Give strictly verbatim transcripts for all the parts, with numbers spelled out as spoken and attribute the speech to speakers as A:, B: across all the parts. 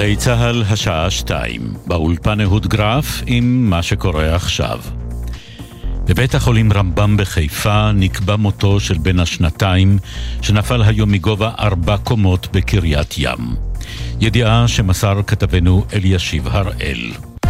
A: גלי צהל השעה שתיים, באולפן אהוד גרף עם מה שקורה עכשיו. בבית החולים רמב"ם בחיפה נקבע מותו של בן השנתיים שנפל היום מגובה ארבע קומות בקריית ים. ידיעה שמסר כתבנו אלישיב הראל.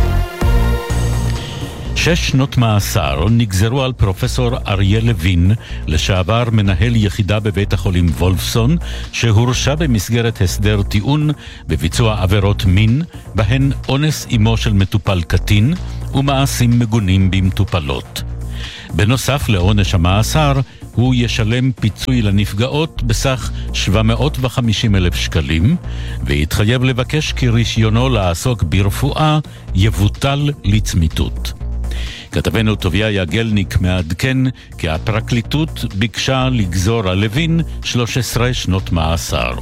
A: שש שנות מאסר נגזרו על פרופסור אריה לוין, לשעבר מנהל יחידה בבית החולים וולפסון, שהורשע במסגרת הסדר טיעון בביצוע עבירות מין, בהן אונס אמו של מטופל קטין ומעשים מגונים במטופלות. בנוסף לעונש המאסר, הוא ישלם פיצוי לנפגעות בסך שבע מאות וחמישים אלף שקלים, והתחייב לבקש כי רישיונו לעסוק ברפואה יבוטל לצמיתות. כתבנו טוביה יגלניק מעדכן כי הפרקליטות ביקשה לגזור על לוין שלוש עשרה שנות מאסר.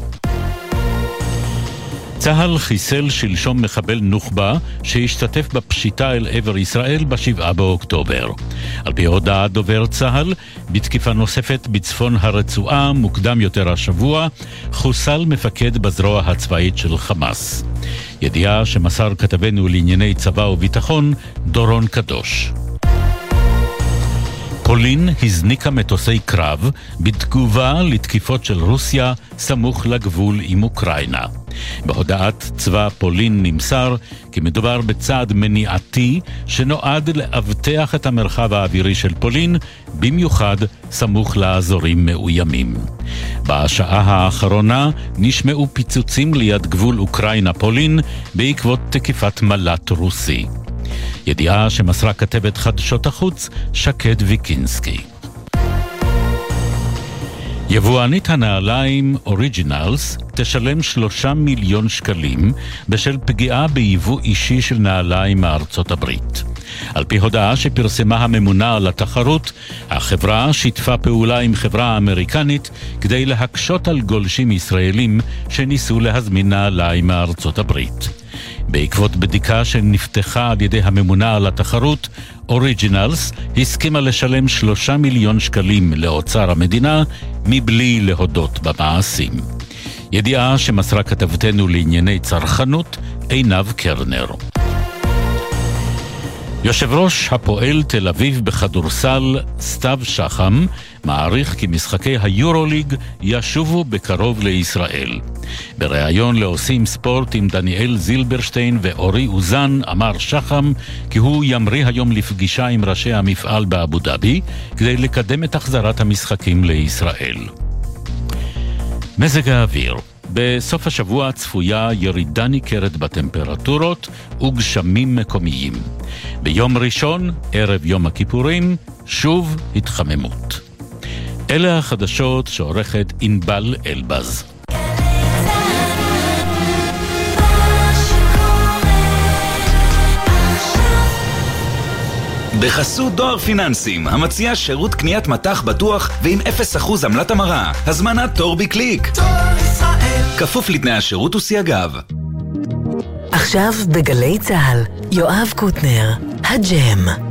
A: צהל חיסל שלשום מחבל נוח'בה שהשתתף בפשיטה אל עבר ישראל בשבעה באוקטובר. על פי הודעת דובר צהל, בתקיפה נוספת בצפון הרצועה מוקדם יותר השבוע, חוסל מפקד בזרוע הצבאית של חמאס. ידיעה שמסר כתבנו לענייני צבא וביטחון דורון קדוש. פולין הזניקה מטוסי קרב בתגובה לתקיפות של רוסיה סמוך לגבול עם אוקראינה. בהודעת צבא פולין נמסר כי מדובר בצעד מניעתי שנועד לאבטח את המרחב האווירי של פולין, במיוחד סמוך לאזורים מאוימים. בשעה האחרונה נשמעו פיצוצים ליד גבול אוקראינה-פולין בעקבות תקיפת מל"ט רוסי. ידיעה שמסרה כתבת חדשות החוץ שקד ויקינסקי. יבואנית הנעליים אוריג'ינלס תשלם שלושה מיליון שקלים בשל פגיעה ביבוא אישי של נעליים מארצות הברית. על פי הודעה שפרסמה הממונה על התחרות, החברה שיתפה פעולה עם חברה אמריקנית כדי להקשות על גולשים ישראלים שניסו להזמין נעליים מארצות הברית. בעקבות בדיקה שנפתחה על ידי הממונה על התחרות, אוריג'ינלס הסכימה לשלם שלושה מיליון שקלים לאוצר המדינה מבלי להודות במעשים. ידיעה שמסרה כתבתנו לענייני צרכנות עינב קרנר. יושב ראש הפועל תל אביב בכדורסל סתיו שחם מעריך כי משחקי היורוליג ישובו בקרוב לישראל. בריאיון לעושים ספורט עם דניאל זילברשטיין ואורי אוזן אמר שחם כי הוא ימריא היום לפגישה עם ראשי המפעל באבו דאבי כדי לקדם את החזרת המשחקים לישראל. מזג האוויר. בסוף השבוע צפויה ירידה ניכרת בטמפרטורות וגשמים מקומיים. ביום ראשון, ערב יום הכיפורים, שוב התחממות. אלה החדשות שעורכת ענבל אלבז.
B: בחסות דואר פיננסים, המציע שירות קניית מתח בטוח ועם אפס אחוז עמלת המרה. הזמנת תור בקליק. דואר ישראל. כפוף לתנאי השירות וסייגיו.
C: עכשיו בגלי צהל, יואב קוטנר, הג'ם.